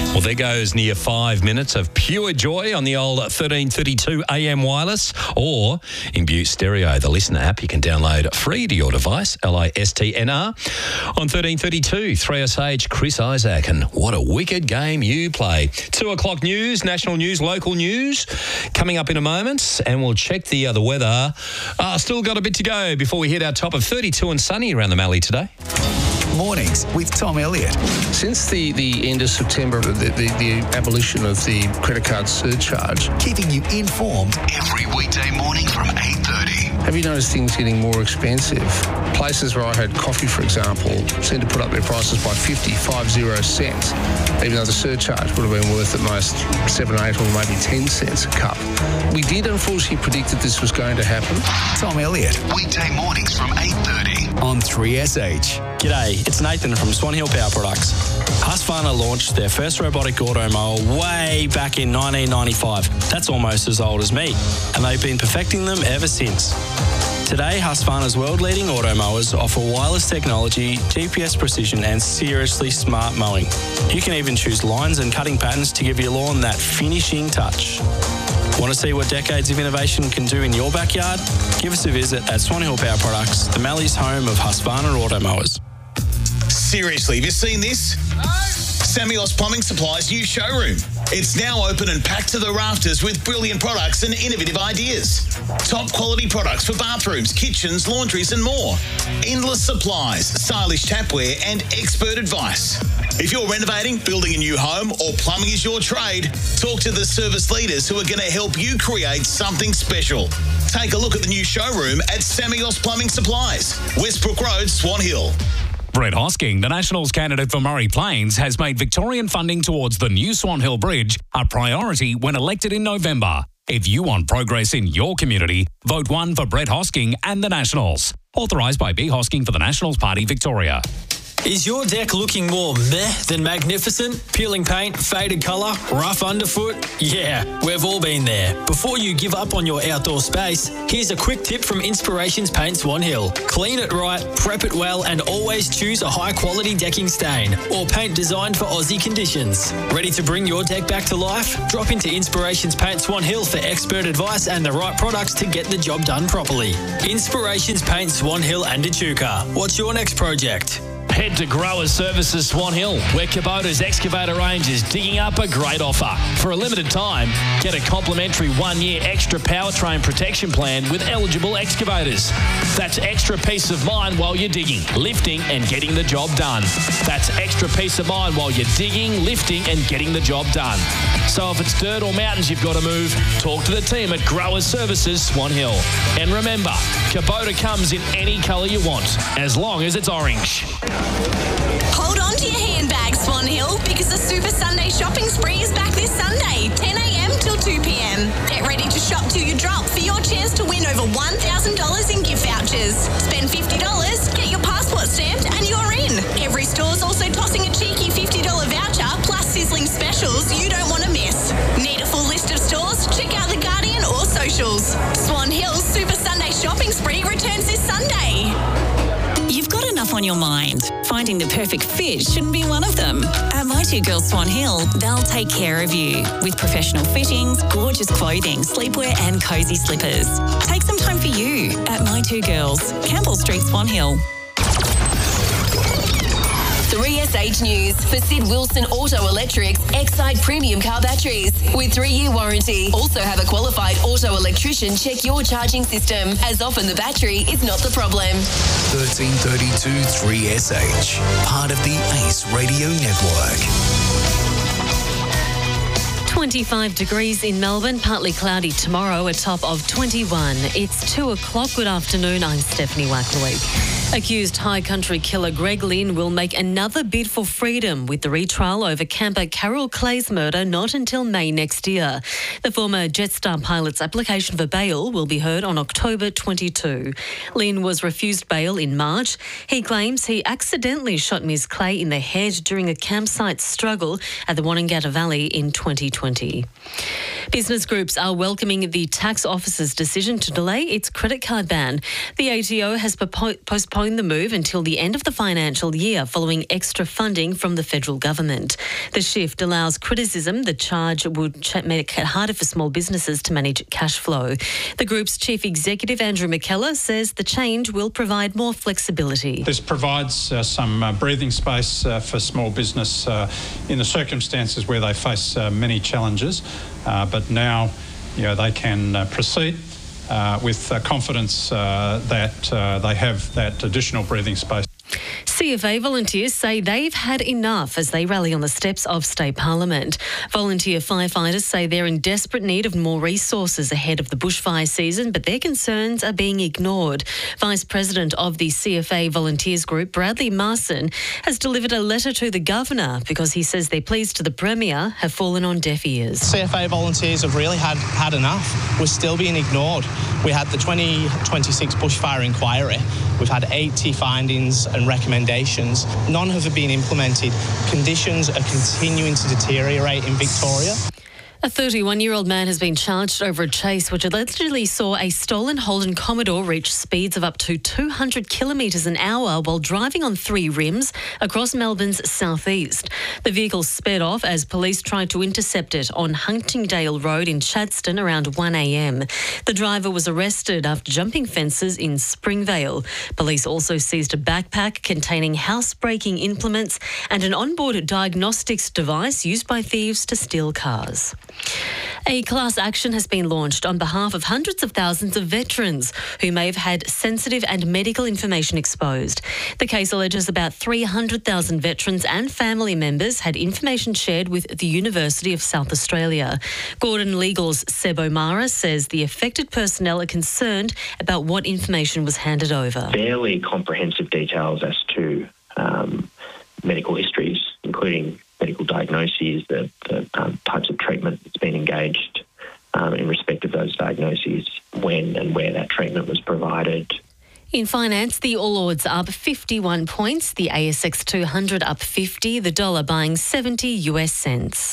Well, there goes near 5 minutes of pure joy on the old 1332 AM wireless or in Butte Stereo, the Listener app you can download free to your device, LISTNR. On 1332, 3SH, Chris Isaac, and what a wicked game you play. 2 o'clock news, national news, local news, coming up in a moment, and we'll check the weather. Still got a bit to go before we hit our top of 32 and sunny around the Mallee today. Mornings with Tom Elliott. Since the end of September, the abolition of the credit card surcharge, Keeping you informed every weekday morning from 8:30. have you noticed things getting more expensive? Places where I had coffee, for example, seem to put up their prices by 50 cents, even though the surcharge would have been worth at most 7, 8 or maybe 10 cents a cup. We did unfortunately predict that this was going to happen. Tom Elliott. Weekday mornings from 8:30 on 3SH. G'day, it's Nathan from Swan Hill Power Products. Husqvarna launched their first robotic auto mower way back in 1995. That's almost as old as me, and they've been perfecting them ever since. Today, Husqvarna's world-leading auto mowers offer wireless technology, GPS precision, and seriously smart mowing. You can even choose lines and cutting patterns to give your lawn that finishing touch. Want to see what decades of innovation can do in your backyard? Give us a visit at Swan Hill Power Products, the Mallee's home of Husqvarna auto mowers. Seriously, have you seen this? No. Samuel's Plumbing Supply's new showroom. It's now open and packed to the rafters with brilliant products and innovative ideas. Top quality products for bathrooms, kitchens, laundries and more. Endless supplies, stylish tapware and expert advice. If you're renovating, building a new home or plumbing is your trade, talk to the service leaders who are going to help you create something special. Take a look at the new showroom at Samuel's Plumbing Supplies, Westbrook Road, Swan Hill. Brett Hosking, the Nationals candidate for Murray Plains, has made Victorian funding towards the new Swan Hill Bridge a priority when elected in November. If you want progress in your community, vote 1 for Brett Hosking and the Nationals. Authorised by B. Hosking for the Nationals Party, Victoria. Is your deck looking more meh than magnificent? Peeling paint, faded colour, rough underfoot? Yeah, we've all been there. Before you give up on your outdoor space, here's a quick tip from Inspirations Paint Swan Hill. Clean it right, prep it well, and always choose a high-quality decking stain or paint designed for Aussie conditions. Ready to bring your deck back to life? Drop into Inspirations Paint Swan Hill for expert advice and the right products to get the job done properly. Inspirations Paint Swan Hill and Echuca. What's your next project? Head to Growers Services Swan Hill, where Kubota's excavator range is digging up a great offer. For a limited time, get a complimentary 1-year extra powertrain protection plan with eligible excavators. That's extra peace of mind while you're digging, lifting and getting the job done. That's extra peace of mind while you're digging, lifting and getting the job done. So if it's dirt or mountains you've got to move, talk to the team at Growers Services Swan Hill. And remember, Kubota comes in any colour you want, as long as it's orange. Hold on to your handbags, Swan Hill, because the Super Sunday shopping spree is back this Sunday, 10 a.m. till 2 p.m. Get ready to shop till you drop for your chance to win over $1,000 in gift vouchers. Spend $50, get your passport stamped, and you're in. Every store's also tossing a cheeky $50 voucher plus sizzling specials you don't want to miss. Need a full list of stores? Check out The Guardian or socials. Swan Hill's Super Sunday shopping spree returns this Sunday. You've got enough on your mind. Finding the perfect fit shouldn't be one of them. At My Two Girls Swan Hill, they'll take care of you with professional fittings, gorgeous clothing, sleepwear and cosy slippers. Take some time for you at My Two Girls, Campbell Street, Swan Hill. 3SH News for Sid Wilson Auto Electrics Excite Premium Car Batteries with 3-year warranty. Also have a qualified auto electrician check your charging system, as often the battery is not the problem. 1332 3SH, part of the Ace Radio Network. 25 degrees in Melbourne, partly cloudy tomorrow, a top of 21. It's 2 o'clock. Good afternoon, I'm Stephanie Wackleweek. Accused High Country killer Greg Lynn will make another bid for freedom with the retrial over camper Carol Clay's murder not until May next year. The former Jetstar pilot's application for bail will be heard on October 22. Lynn was refused bail in March. He claims he accidentally shot Ms. Clay in the head during a campsite struggle at the Wonnangatta Valley in 2020. Business groups are welcoming the tax office's decision to delay its credit card ban. The ATO has postponed postpone the move until the end of the financial year following extra funding from the federal government. The shift allows criticism the charge would make it harder for small businesses to manage cash flow. The group's chief executive, Andrew McKellar, says the change will provide more flexibility. This provides some breathing space for small business in the circumstances where they face many challenges, but now they can proceed with confidence that they have that additional breathing space. CFA volunteers say they've had enough as they rally on the steps of State Parliament. Volunteer firefighters say they're in desperate need of more resources ahead of the bushfire season, but their concerns are being ignored. Vice President of the CFA Volunteers Group, Bradley Marson, has delivered a letter to the Governor because he says their pleas to the Premier have fallen on deaf ears. CFA volunteers have really had enough. We're still being ignored. We had the 2026 bushfire inquiry. We've had 80 findings and recommendations. None have been implemented. Conditions are continuing to deteriorate in Victoria. A 31-year-old man has been charged over a chase which allegedly saw a stolen Holden Commodore reach speeds of up to 200 kilometres an hour while driving on 3 rims across Melbourne's southeast. The vehicle sped off as police tried to intercept it on Huntingdale Road in Chadstone around 1 a.m. The driver was arrested after jumping fences in Springvale. Police also seized a backpack containing housebreaking implements and an onboard diagnostics device used by thieves to steal cars. A class action has been launched on behalf of hundreds of thousands of veterans who may have had sensitive and medical information exposed. The case alleges about 300,000 veterans and family members had information shared with the University of South Australia. Gordon Legal's Seb O'Mara says the affected personnel are concerned about what information was handed over. Fairly comprehensive details as to medical histories, including medical diagnoses, the types of treatment that's been engaged in respect of those diagnoses, when and where that treatment was provided. In finance, the All Ords up 51 points, the ASX 200 up 50, the dollar buying 70 US cents.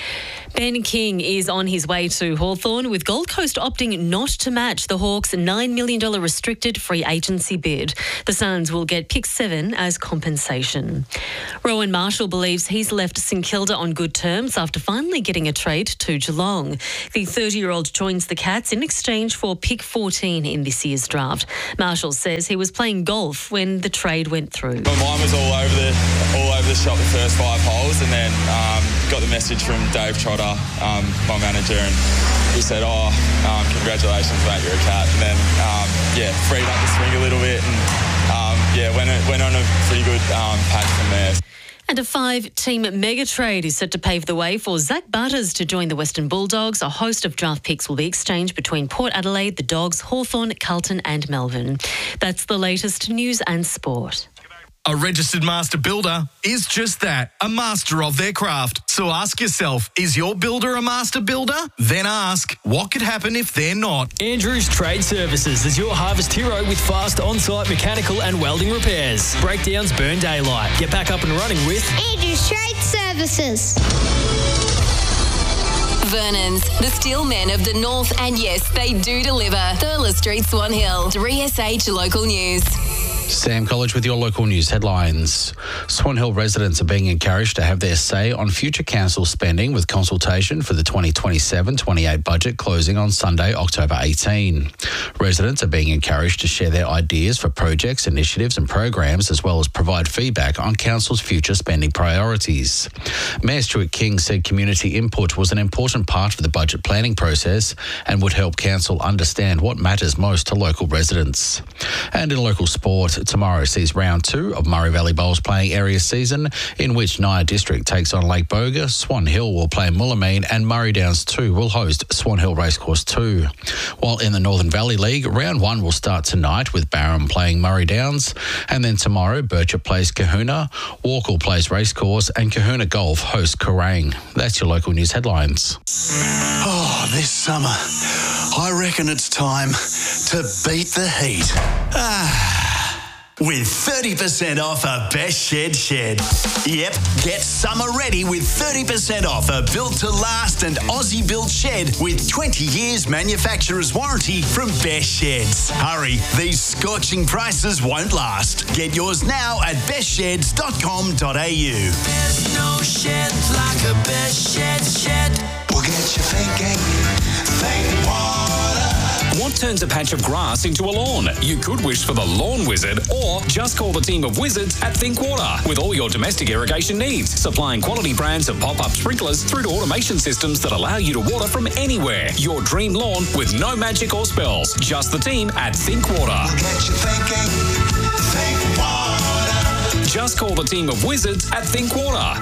Ben King is on his way to Hawthorn, with Gold Coast opting not to match the Hawks' $9 million restricted free agency bid. The Suns will get pick 7 as compensation. Rowan Marshall believes he's left St Kilda on good terms after finally getting a trade to Geelong. The 30-year-old joins the Cats in exchange for pick 14 in this year's draft. Marshall says he was playing golf when the trade went through. My mind was all over the shop the first 5 holes, and then got the message from Dave Trotter, my manager, and he said, congratulations mate, you're a Cat. And then freed up the swing a little bit, and went on a pretty good patch from there. And a 5-team mega trade is set to pave the way for Zach Butters to join the Western Bulldogs. A host of draft picks will be exchanged between Port Adelaide, the Dogs, Hawthorn, Carlton and Melbourne. That's the latest news and sport. A registered master builder is just that, a master of their craft. So ask yourself, is your builder a master builder? Then ask, what could happen if they're not? Andrews Trade Services is your harvest hero with fast on-site mechanical and welding repairs. Breakdowns burn daylight. Get back up and running with Andrews Trade Services. Vernon's, the steel men of the north, and yes, they do deliver. Thurles Street, Swan Hill. 3SH Local News. Sam College with your local news headlines. Swan Hill residents are being encouraged to have their say on future council spending, with consultation for the 2027-28 budget closing on Sunday, October 18. Residents are being encouraged to share their ideas for projects, initiatives and programs, as well as provide feedback on council's future spending priorities. Mayor Stuart King said community input was an important part of the budget planning process and would help council understand what matters most to local residents. And in local sport, tomorrow sees round 2 of Murray Valley Bowls playing area season, in which Naya District takes on Lake Boga, Swan Hill will play Mullameen and Murray Downs 2 will host Swan Hill Racecourse 2. While in the Northern Valley League, round 1 will start tonight with Barham playing Murray Downs, and then tomorrow Birchip plays Kahuna, Walkle plays Racecourse and Kahuna Golf hosts Kerrang. That's your local news headlines. Oh, this summer, I reckon it's time to beat the heat. with 30% off a Best Shed shed. Yep, get summer ready with 30% off a built-to-last and Aussie-built shed with 20 years manufacturer's warranty from Best Sheds. Hurry, these scorching prices won't last. Get yours now at bestsheds.com.au. There's no shed like a Best shed. We'll get you thinking, think water. What turns a patch of grass into a lawn? You could wish for the Lawn Wizard or just call the team of wizards at Think Water with all your domestic irrigation needs, supplying quality brands of pop-up sprinklers through to automation systems that allow you to water from anywhere. Your dream lawn with no magic or spells. Just the team at Think Water. We'll get you thinking, think water. Just call the team of wizards at Think Water.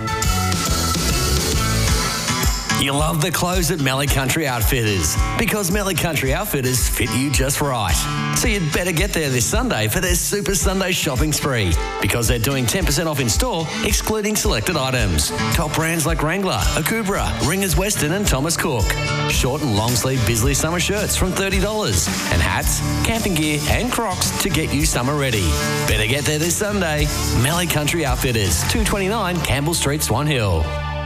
You love the clothes at Mallee Country Outfitters because Mallee Country Outfitters fit you just right. So you'd better get there this Sunday for their Super Sunday shopping spree because they're doing 10% off in store, excluding selected items. Top brands like Wrangler, Akubra, Ringers Western and Thomas Cook. Short and long sleeve Bisley summer shirts from $30 and hats, camping gear and Crocs to get you summer ready. Better get there this Sunday. Mallee Country Outfitters, 229 Campbell Street, Swan Hill.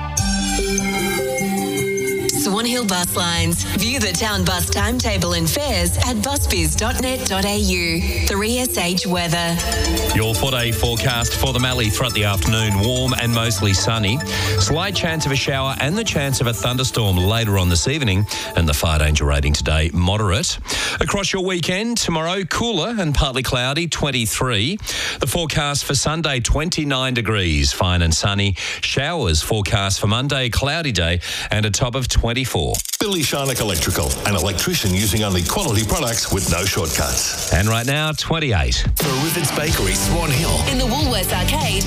Swan Hill Bus Lines. View the town bus timetable and fares at busbiz.net.au. 3SH weather. Your 4-day forecast for the Mallee throughout the afternoon, warm and mostly sunny. Slight chance of a shower and the chance of a thunderstorm later on this evening. And the fire danger rating today, moderate. Across your weekend, tomorrow, cooler and partly cloudy, 23. The forecast for Sunday, 29 degrees, fine and sunny. Showers forecast for Monday, cloudy day, and a top of 24. Billy Sharnock Electrical, an electrician using only quality products with no shortcuts. And right now, 28. For Rivets Bakery, Swan Hill. In the Woolworths Arcade,